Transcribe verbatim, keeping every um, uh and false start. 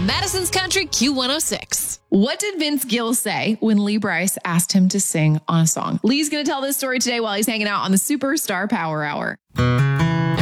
Madison's Country Q one oh six. What did Vince Gill say when Lee Brice asked him to sing on a song? Lee's going to tell this story today while he's hanging out on the Superstar Power Hour.